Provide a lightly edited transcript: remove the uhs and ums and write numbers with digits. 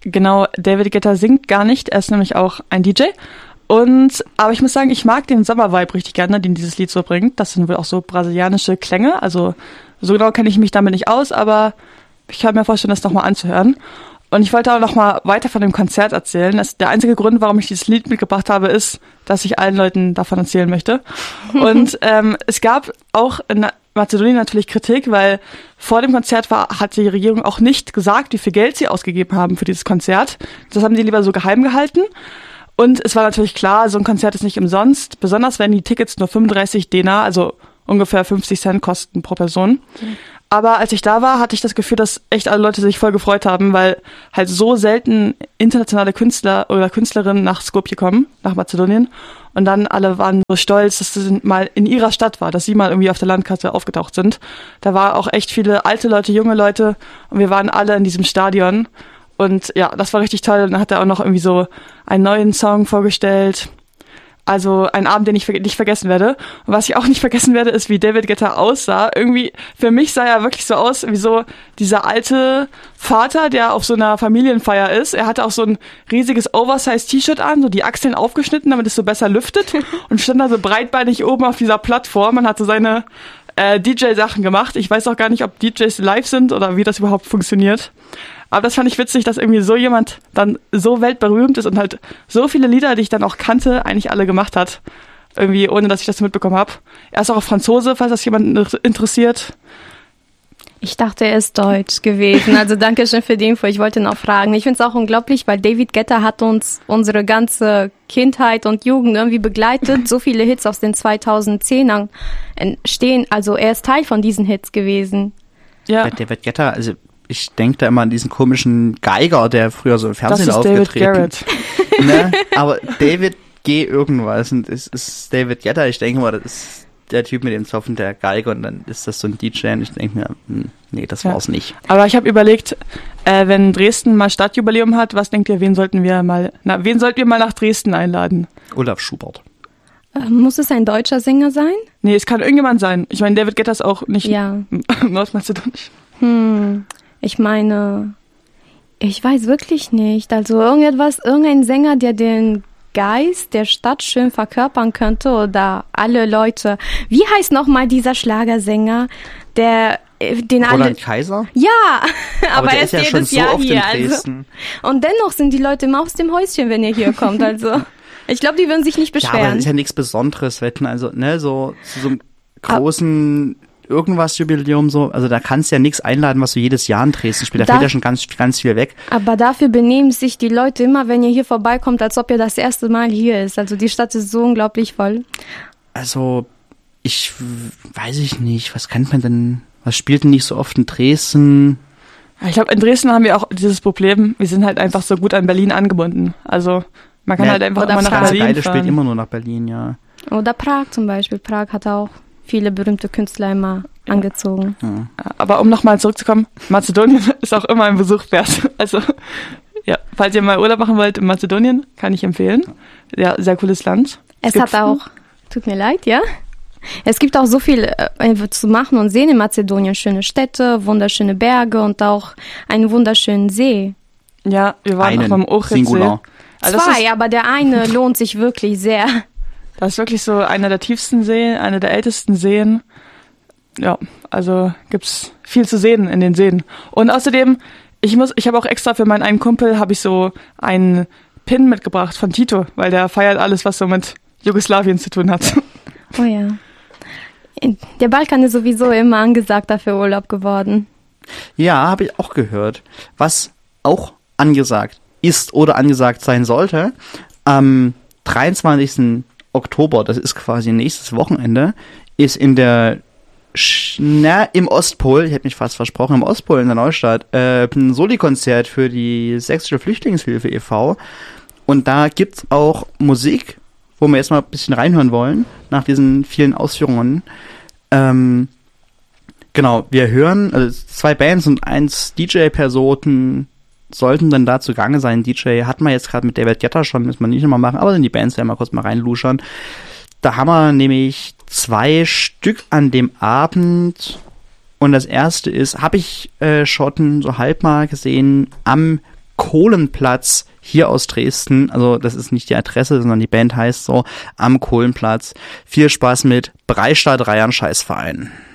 Genau, David Guetta singt gar nicht, er ist nämlich auch ein DJ. Aber ich muss sagen, ich mag den Sommer-Vibe richtig gerne, den dieses Lied so bringt. Das sind wohl auch so brasilianische Klänge, also so genau kenne ich mich damit nicht aus, aber ich kann mir vorstellen, das nochmal anzuhören. Und ich wollte auch nochmal weiter von dem Konzert erzählen. Der einzige Grund, warum ich dieses Lied mitgebracht habe, ist, dass ich allen Leuten davon erzählen möchte. Und es gab auch in Mazedonien natürlich Kritik, weil vor dem Konzert hat die Regierung auch nicht gesagt, wie viel Geld sie ausgegeben haben für dieses Konzert. Das haben sie lieber so geheim gehalten. Und es war natürlich klar, so ein Konzert ist nicht umsonst, besonders wenn die Tickets nur 35 Denar, also ungefähr 50 Cent kosten pro Person. Aber als ich da war, hatte ich das Gefühl, dass echt alle Leute sich voll gefreut haben, weil halt so selten internationale Künstler oder Künstlerinnen nach Skopje kommen, nach Mazedonien. Und dann alle waren so stolz, dass das mal in ihrer Stadt war, dass sie mal irgendwie auf der Landkarte aufgetaucht sind. Da war auch echt viele alte Leute, junge Leute und wir waren alle in diesem Stadion. Und ja, das war richtig toll. Und dann hat er auch noch irgendwie so einen neuen Song vorgestellt. Also ein Abend, den ich nicht vergessen werde. Und was ich auch nicht vergessen werde, ist, wie David Guetta aussah. Irgendwie, für mich sah er wirklich so aus, wie so dieser alte Vater, der auf so einer Familienfeier ist. Er hatte auch so ein riesiges Oversize-T-Shirt an, so die Achseln aufgeschnitten, damit es so besser lüftet. Und stand da so breitbeinig oben auf dieser Plattform und hat so seine DJ-Sachen gemacht. Ich weiß auch gar nicht, ob DJs live sind oder wie das überhaupt funktioniert. Aber das fand ich witzig, dass irgendwie so jemand dann so weltberühmt ist und halt so viele Lieder, die ich dann auch kannte, eigentlich alle gemacht hat. Irgendwie, ohne dass ich das mitbekommen habe. Er ist auch Franzose, falls das jemanden interessiert. Ich dachte, er ist deutsch gewesen. Also danke schön für die Info. Ich wollte noch fragen. Ich finde es auch unglaublich, weil David Guetta hat uns unsere ganze Kindheit und Jugend irgendwie begleitet. So viele Hits aus den 2010ern entstehen. Also er ist Teil von diesen Hits gewesen. Ja. Bei David Guetta, also ich denke da immer an diesen komischen Geiger, der früher so im Fernsehen aufgetreten ist. Ne? Aber David G. irgendwas und es ist David Guetta. Ich denke mal, das ist der Typ mit dem Zopfen, der Geiger und dann ist das so ein DJ und ich denke mir, nee, das war's nicht. Aber ich habe überlegt, wenn Dresden mal Stadtjubiläum hat, was denkt ihr, wen sollten wir mal nach Dresden einladen? Olaf Schubert. Muss es ein deutscher Sänger sein? Nee, es kann irgendjemand sein. Ich meine, David Guetta ist auch nicht nordmazedonisch. Ich meine, ich weiß wirklich nicht. Also irgendein Sänger, der den Geist der Stadt schön verkörpern könnte oder alle Leute. Wie heißt nochmal dieser Schlagersänger, den alle... Roland Kaiser? Ja, aber der er ist ja jedes schon Jahr so oft hier. in Dresden. Und dennoch sind die Leute immer aus dem Häuschen, wenn ihr hier kommt. Also ich glaube, die würden sich nicht beschweren. Ja, aber das ist ja nichts Besonderes, wetten. Also ne, so zu so einem großen irgendwas Jubiläum so, also da kannst du ja nichts einladen, was du jedes Jahr in Dresden spielst. Da fällt ja schon ganz, ganz viel weg. Aber dafür benehmen sich die Leute immer, wenn ihr hier vorbeikommt, als ob ihr das erste Mal hier ist. Also die Stadt ist so unglaublich voll. Also weiß ich nicht, was spielt denn nicht so oft in Dresden? Ich glaube, in Dresden haben wir auch dieses Problem, wir sind halt einfach so gut an Berlin angebunden. Also man kann halt einfach immer nach Berlin fahren. Spielt immer nur nach Berlin, ja. Oder Prag zum Beispiel. Prag hat auch viele berühmte Künstler immer angezogen. Ja. Aber um nochmal zurückzukommen, Mazedonien ist auch immer ein Besuch wert. Also, ja, falls ihr mal Urlaub machen wollt in Mazedonien, kann ich empfehlen. Ja, sehr cooles Land. Es hat auch, tut mir leid, ja? Es gibt auch so viel zu machen und sehen in Mazedonien. Schöne Städte, wunderschöne Berge und auch einen wunderschönen See. Ja, wir waren auch beim Ohridsee. Also aber der eine lohnt sich wirklich sehr. Das ist wirklich so einer der tiefsten Seen, einer der ältesten Seen. Ja, also gibt's viel zu sehen in den Seen. Und außerdem, ich habe auch extra für meinen einen Kumpel habe ich so einen Pin mitgebracht von Tito, weil der feiert alles, was so mit Jugoslawien zu tun hat. Oh ja. Der Balkan ist sowieso immer angesagter für Urlaub geworden. Ja, habe ich auch gehört. Was auch angesagt ist oder angesagt sein sollte, am 23. Oktober, das ist quasi nächstes Wochenende, ist in der im Ostpol, ich hätte mich fast versprochen, im Ostpol in der Neustadt, ein Soli-Konzert für die Sächsische Flüchtlingshilfe e.V. Und da gibt's auch Musik, wo wir jetzt mal ein bisschen reinhören wollen, nach diesen vielen Ausführungen. Genau, wir hören, also 2 Bands und 1 DJ-Personen sollten dann da zugange sein. DJ hatten wir jetzt gerade mit David Guetta schon, müssen wir nicht nochmal machen, aber sind die Bands, werden wir kurz mal reinluschern. Da haben wir nämlich 2 Stück an dem Abend und das erste ist, habe ich schon so halb mal gesehen, am Kohlenplatz hier aus Dresden. Also das ist nicht die Adresse, sondern die Band heißt so, am Kohlenplatz. Viel Spaß mit Breistadt Reiern Scheißverein.